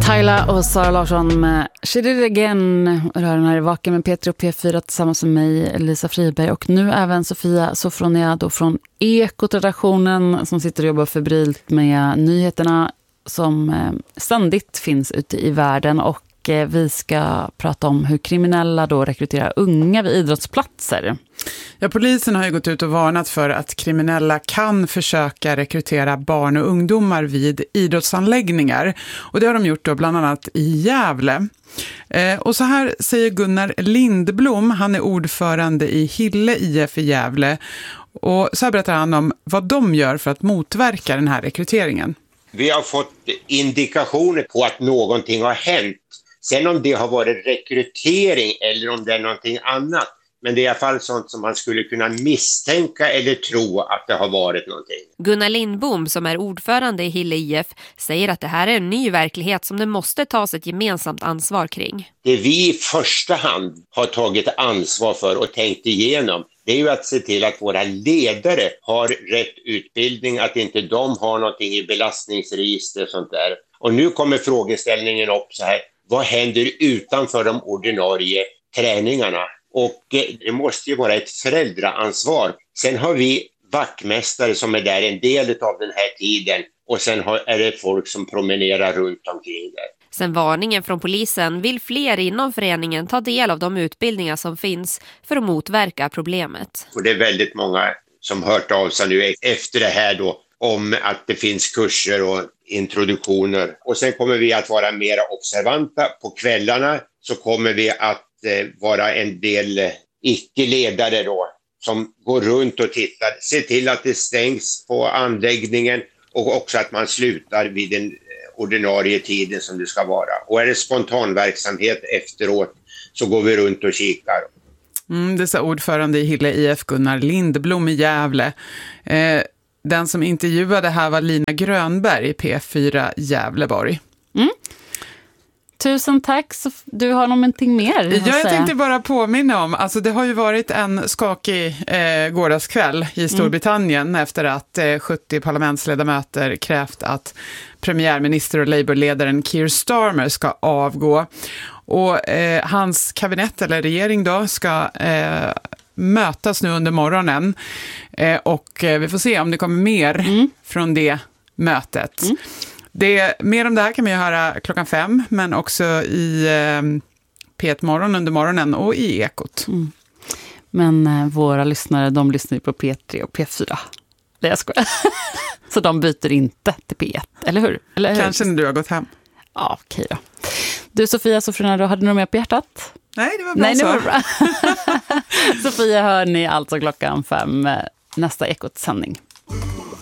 Tyla och Sara Larsson med She Did It Again. Rören här i Vaken med Petri och P4 tillsammans med mig, Lisa Friberg. Och nu även Sofia Sofroniado från Ekot-redaktionen som sitter och jobbar febrilt med nyheterna som ständigt finns ute i världen. Och vi ska prata om hur kriminella då rekryterar unga vid idrottsplatser. Ja, polisen har ju gått ut och varnat för att kriminella kan försöka rekrytera barn och ungdomar vid idrottsanläggningar. Och det har de gjort då bland annat i Gävle. Och så här säger Gunnar Lindblom, han är ordförande i Hille IF i Gävle. Och så här berättar han om vad de gör för att motverka den här rekryteringen. Vi har fått indikationer på att någonting har hänt. Sen om det har varit rekrytering eller om det är någonting annat. Men det är i alla fall sånt som man skulle kunna misstänka eller tro att det har varit någonting. Gunnar Lindbom, som är ordförande i Hille IF, säger att det här är en ny verklighet som det måste tas ett gemensamt ansvar kring. Det vi i första hand har tagit ansvar för och tänkt igenom, det är ju att se till att våra ledare har rätt utbildning, att inte de har någonting i belastningsregister och sånt där. Och nu kommer frågeställningen upp så här, vad händer utanför de ordinarie träningarna? Och det måste ju vara ett föräldraansvar. Sen har vi vaktmästare som är där en del av den här tiden. Och sen är det folk som promenerar runt omkring där. Sen varningen från polisen vill fler inom föreningen ta del av de utbildningar som finns för att motverka problemet. Och det är väldigt många som hört av sig nu efter det här då om att det finns kurser och introduktioner. Och sen kommer vi att vara mer observanta. På kvällarna så kommer vi att vara en del icke-ledare då som går runt och tittar, ser till att det stängs på anläggningen och också att man slutar vid den ordinarie tiden som det ska vara. Och är det spontanverksamhet efteråt så går vi runt och kikar. Det sa ordförande i Hille IF Gunnar Lindblom i Gävle. Den som intervjuade här var Lina Grönberg i P4 Gävleborg. Tusen tack. Du har någonting mer? Ja, jag tänkte bara påminna om, alltså det har ju varit en skakig gårdagskväll i Storbritannien efter att 70 parlamentsledamöter krävt att premiärminister och Labour-ledaren Keir Starmer ska avgå. Och hans kabinett eller regering då ska mötas nu under morgonen och vi får se om det kommer mer från det mötet. Mer om det här kan vi höra 5:00, men också i P1 morgon under morgonen och i Ekot. Men våra lyssnare, de lyssnar ju på P3 och P4. Det jag skojar. Så de byter inte till P1, eller hur? Kanske när du har gått hem. Ja, okej då. Du Sofia Sofroniado, hade du något mer på hjärtat? Nej, det var bra. Det var bra. Sofia hör ni alltså 5:00 nästa Ekot-sändning.